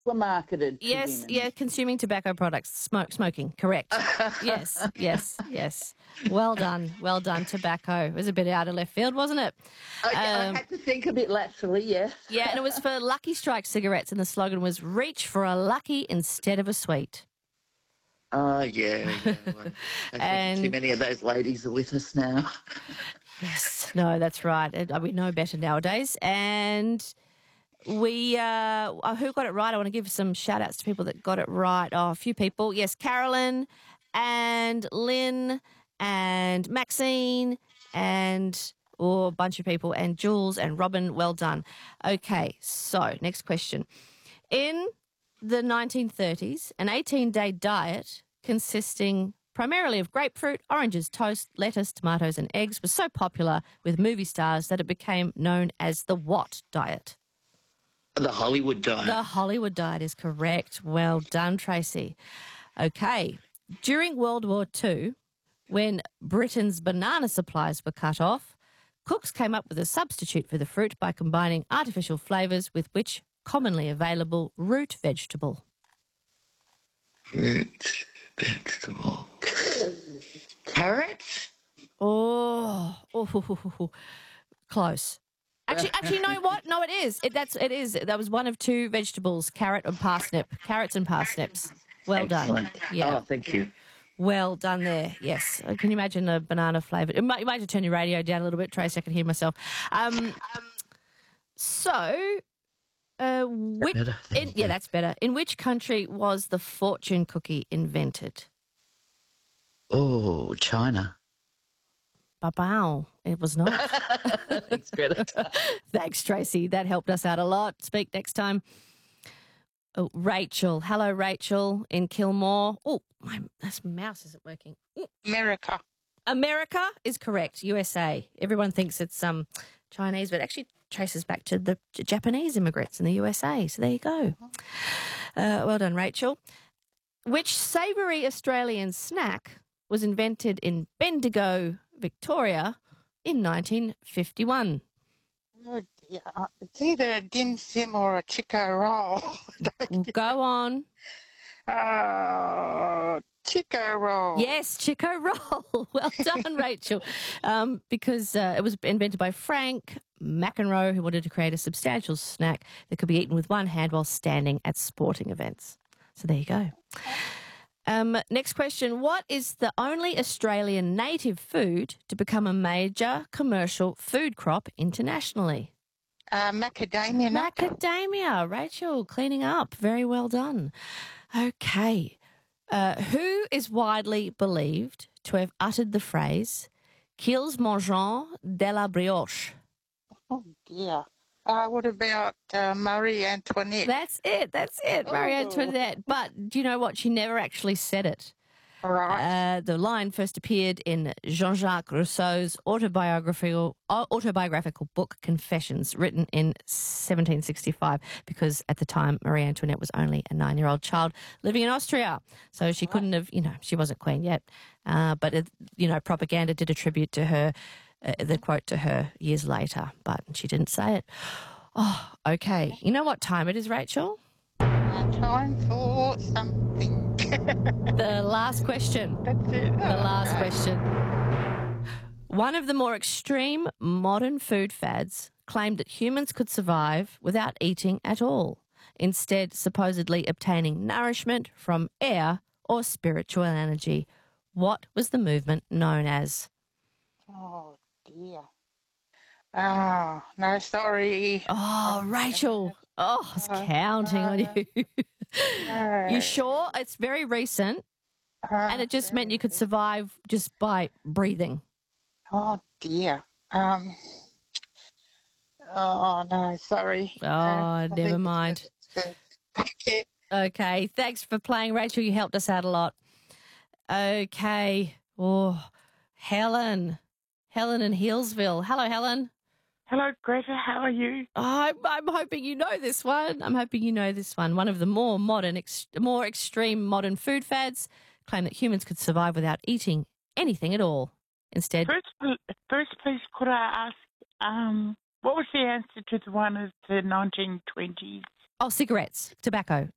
were marketed to Yes, women. yeah, consuming tobacco products, smoking, correct. Yes. Well done, tobacco. It was a bit out of left field, wasn't it? I had to think a bit laterally, yes. Yeah, and it was for Lucky Strike cigarettes, and the slogan was "Reach for a lucky instead of a sweet." Oh, yeah. Well, I think too many of those ladies are with us now. Yes, no, that's right. We know better nowadays. And we, who got it right? I want to give some shout outs to people that got it right. Oh, a few people. Yes, Carolyn and Lynn and Maxine and a bunch of people, and Jules and Robin. Well done. Okay, so next question. In the 1930s, an 18-day diet consisting primarily of grapefruit, oranges, toast, lettuce, tomatoes and eggs was so popular with movie stars that it became known as the what diet? The Hollywood diet. The Hollywood diet is correct. Well done, Tracy. Okay. During World War II, when Britain's banana supplies were cut off, cooks came up with a substitute for the fruit by combining artificial flavours with which commonly available root vegetable. Root vegetable. Carrot? Oh, close. Actually, you know what? No, it is. It is. That was one of two vegetables: carrot and parsnip. Carrots and parsnips. Well Excellent. done. Yeah. Oh, thank you. Well done there. Yes. Can you imagine a banana flavoured? You might have to turn your radio down a little bit, Trace. I can hear myself. That's better. In which country was the fortune cookie invented? Oh, China. Ba-bow. It was not. Thanks, Greta. Thanks, Tracy. That helped us out a lot. Speak next time. Oh, Rachel. Hello, Rachel in Kilmore. Oh, my mouse isn't working. America. America is correct. USA. Everyone thinks it's Chinese, but it actually traces back to the Japanese immigrants in the USA. So there you go. Well done, Rachel. Which savoury Australian snack was invented in Bendigo, Victoria in 1951? Oh, dear. It's either a dim sim or a Chico roll. Go on. Chico roll. Yes, Chico roll. Well done, Rachel. Because it was invented by Frank McEnroe, who wanted to create a substantial snack that could be eaten with one hand while standing at sporting events. So there you go. Next question. What is the only Australian native food to become a major commercial food crop internationally? Macadamia nut. Macadamia. Rachel, cleaning up. Very well done. Okay. Who is widely believed to have uttered the phrase, qu'ils mangent de la brioche? Oh, dear. What about Marie Antoinette? That's it, Marie Antoinette. But do you know what? She never actually said it. All right. The line first appeared in Jean-Jacques Rousseau's autobiographical book Confessions, written in 1765, because at the time Marie Antoinette was only a 9-year-old child living in Austria. So she couldn't have, she wasn't queen yet. But propaganda did attribute to her the quote to her years later, but she didn't say it. Oh, okay. You know what time it is, Rachel? Time for something. The last question. That's it. The last question. One of the more extreme modern food fads claimed that humans could survive without eating at all, instead supposedly obtaining nourishment from air or spiritual energy. What was the movement known as? Oh, dear. Oh, no, sorry. Oh, Rachel. Oh, it's counting on you. You sure? It's very recent, and it just meant you could survive just by breathing. Oh, dear. Oh, no, sorry. Oh, never mind. Thank you. Okay, thanks for playing, Rachel. You helped us out a lot. Okay. Oh, Helen in Healesville. Hello, Helen. Hello, Greta. How are you? I'm hoping you know this one. One of the more extreme modern food fads claim that humans could survive without eating anything at all. Instead, First, please, could I ask, what was the answer to the one of the 1920s? cigarettes, tobacco.